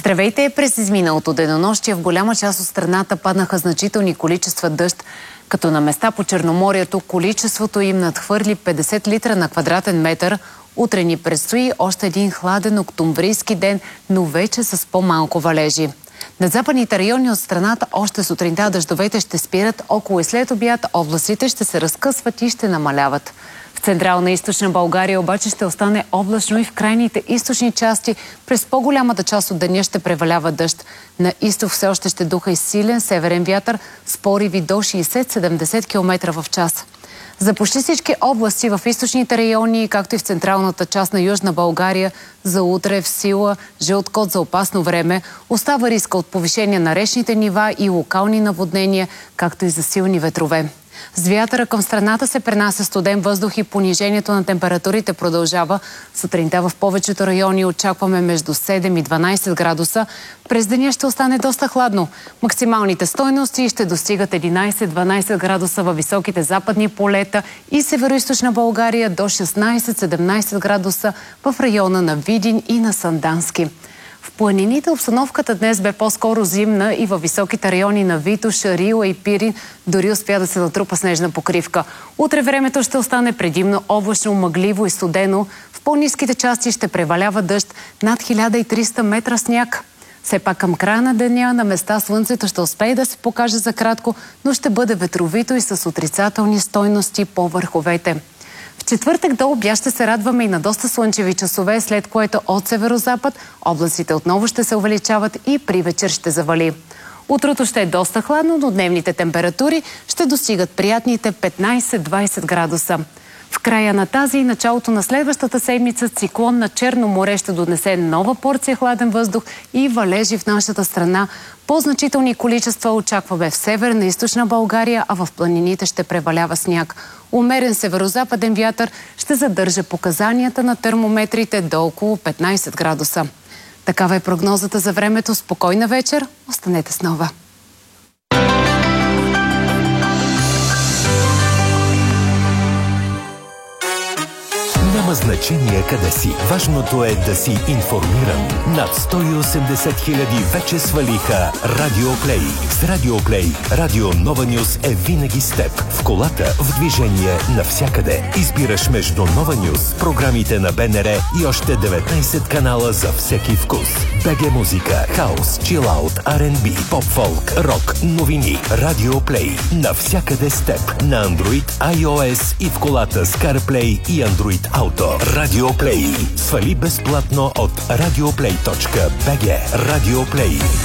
Здравейте! През изминалото денонощие в голяма част от страната паднаха значителни количества дъжд, като на места по Черноморието количеството им надхвърли 50 литра на квадратен метър. Утре ни предстои още един хладен октомврийски ден, но вече с по-малко валежи. Над западните райони от страната още сутринта дъждовете ще спират, около и след обяд облаците ще се разкъсват и ще намаляват. В централна и източна България обаче ще остане облачно и в крайните източни части през по-голямата част от деня ще превалява дъжд. На изток все още ще духа и силен северен вятър с пориви до 60-70 км в час. За почти всички области в източните райони, както и в централната част на Южна България, за утре в сила жълт код за опасно време. Остава риска от повишение на речните нива и локални наводнения, както и за силни ветрове. С вятъра към страната се пренася студен въздух и понижението на температурите продължава. Сутринта в повечето райони очакваме между 7 и 12 градуса. През деня ще остане доста хладно. Максималните стойности ще достигат 11-12 градуса във високите западни полета и североизточна България до 16-17 градуса в района на Видин и на Сандански. В планините обстановката днес бе по-скоро зимна и във високите райони на Витош, Рила и Пирин дори успя да се натрупа снежна покривка. Утре времето ще остане предимно облачно, мъгливо и студено. В по-ниските части ще превалява дъжд, над 1300 метра сняг. Все пак към края на деня на места слънцето ще успее да се покаже за кратко, но ще бъде ветровито и с отрицателни стойности по върховете. В четвъртък до обяд ще се радваме и на доста слънчеви часове, след което от северозапад облаците отново ще се увеличават и при вечер ще завали. Утрото ще е доста хладно, но дневните температури ще достигат приятните 15-20 градуса. В края на тази и началото на следващата седмица циклон на Черно море ще донесе нова порция хладен въздух и валежи в нашата страна. По-значителни количества очакваме в северна и източна България, а в планините ще превалява сняг. Умерен северозападен вятър ще задържа показанията на термометрите до около 15 градуса. Такава е прогнозата за времето. Спокойна вечер. Останете с Нова. Няма значение къде си. Важното е да си информиран. Над 180 хиляди вече свалиха Радио Плей. С Радио Плей Радио Нова Нюз е винаги с теб. В колата, в движение, навсякъде. Избираш между Нова Нюз, програмите на БНР и още 19 канала за всеки вкус. БГ музика, хаус, чилаут, R&B, поп-фолк, рок, новини. Радио Плей. Навсякъде с теб. На Android, iOS и в колата с CarPlay и Android Auto. Радио Плей. Свали безплатно от radioplay.bg. Радио Плей.